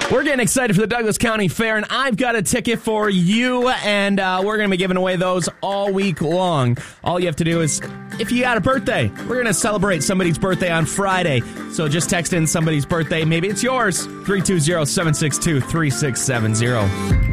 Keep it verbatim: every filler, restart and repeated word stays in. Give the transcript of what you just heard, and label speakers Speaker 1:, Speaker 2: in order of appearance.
Speaker 1: We're getting excited for the Douglas County Fair, and I've got a ticket for you, and uh, we're going to be giving away those all week long. All you have to do is, if you got a birthday, we're going to celebrate somebody's birthday on Friday. So just text in somebody's birthday. Maybe it's yours. three two zero, seven six two, three six seven zero.